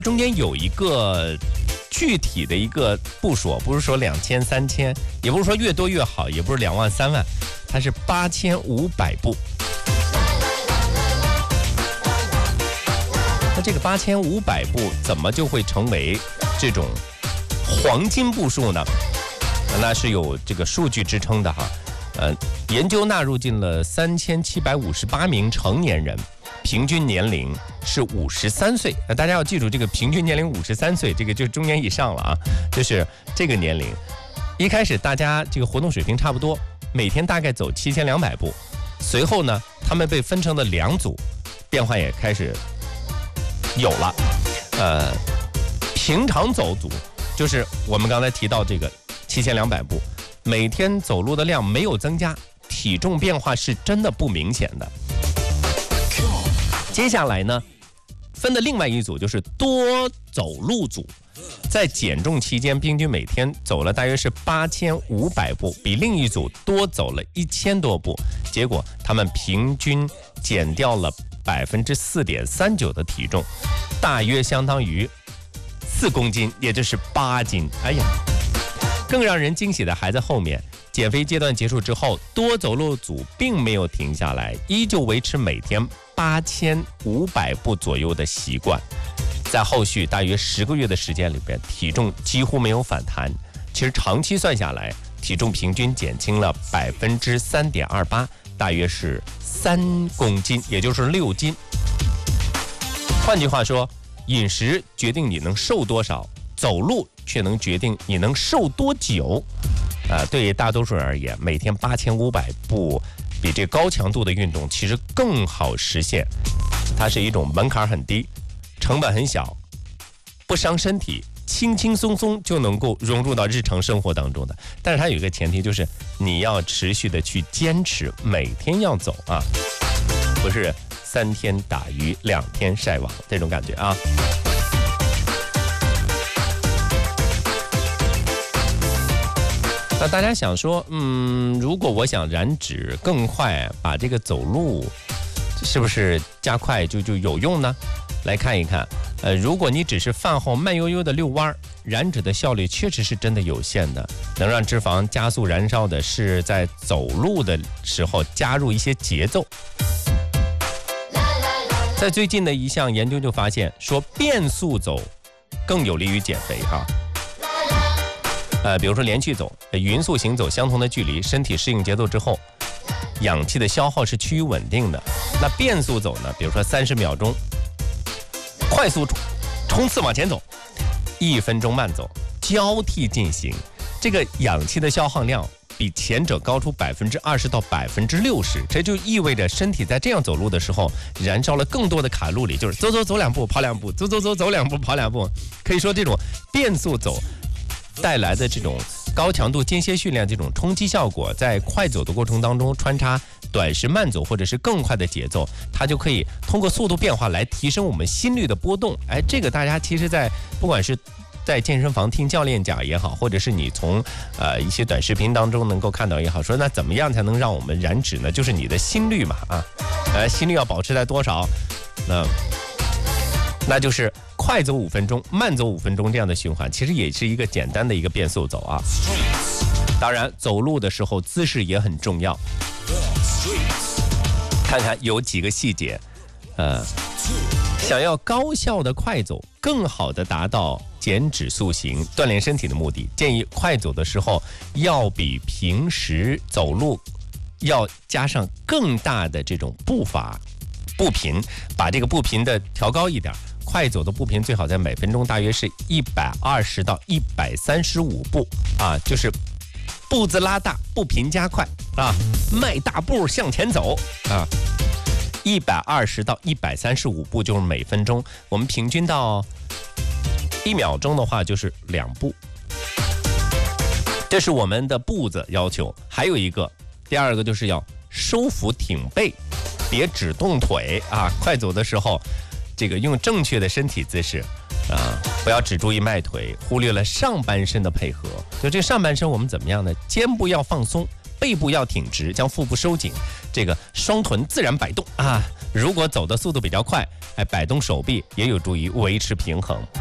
中间有一个具体的一个步数，不是说2000、3000，也不是说越多越好，也不是2万、3万，它是8500步。那这个8500步怎么就会成为这种黄金步数呢？那是有这个数据支撑的哈。研究纳入进了3758名成年人，平均年龄是53岁。那大家要记住，这个平均年龄53岁，这个就是中年以上了啊，就是这个年龄。一开始大家这个活动水平差不多，每天大概走7200步。随后呢，他们被分成了2组，变化也开始有了。平常走组就是我们刚才提到这个7200步。每天走路的量没有增加，体重变化是真的不明显的。接下来呢，分的另外一组就是多走路组，在减重期间平均每天走了大约是8500步，比另一组多走了1000多步，结果他们平均减掉了4.39%的体重，大约相当于4公斤，也就是8斤。哎呀！更让人惊喜的还在后面，减肥阶段结束之后，多走路组并没有停下来，依旧维持每天8500步左右的习惯。在后续大约10个月的时间里边，体重几乎没有反弹。其实长期算下来，体重平均减轻了3.28%，大约是3公斤，也就是6斤。换句话说，饮食决定你能瘦多少，走路却能决定你能瘦多久。对于大多数人而言，每天8500步比这高强度的运动其实更好实现。它是一种门槛很低，成本很小，不伤身体，轻轻松松就能够融入到日常生活当中的。但是它有一个前提，就是你要持续的去坚持，每天要走啊，不是3天打鱼2天晒网这种感觉啊。那大家想说，如果我想燃脂更快，把这个走路是不是加快就有用呢？来看一看，如果你只是饭后慢悠悠的遛弯，燃脂的效率确实是真的有限的。能让脂肪加速燃烧的是在走路的时候加入一些节奏。在最近的一项研究就发现，说变速走更有利于减肥哈。比如说连续走、匀速行走相同的距离，身体适应节奏之后，氧气的消耗是趋于稳定的。那变速走呢？比如说30秒钟快速冲刺往前走，1分钟慢走，交替进行，这个氧气的消耗量比前者高出20%到60%，这就意味着身体在这样走路的时候，燃烧了更多的卡路里，就是走2步跑2步，走2步跑2步。可以说这种变速走带来的这种高强度间歇训练这种冲击效果，在快走的过程当中穿插短时慢走或者是更快的节奏，它就可以通过速度变化来提升我们心率的波动。这个大家其实在不管是在健身房听教练讲也好，或者是你从一些短视频当中能够看到也好，说那怎么样才能让我们燃脂呢？就是你的心率嘛心率要保持在多少？那就是快走5分钟，慢走5分钟这样的循环，其实也是一个简单的一个变速走啊。当然，走路的时候姿势也很重要。看看有几个细节，想要高效的快走，更好的达到减脂塑形、锻炼身体的目的，建议快走的时候要比平时走路要加上更大的这种步伐步频，把这个步频的调高一点。快走的步频最好在每分钟大约是120到135步就是步子拉大，步频加快迈大步向前走120到135步就是每分钟，我们平均到1秒钟的话就是2步，这是我们的步子要求。还有一个，第二个就是要收腹挺背，别只动腿快走的时候这个用正确的身体姿势不要只注意迈腿，忽略了上半身的配合。就这上半身我们怎么样呢？肩部要放松，背部要挺直，将腹部收紧， 这个双臀自然摆动啊。如果走的速度比较快，摆动手臂也有助于维持平衡。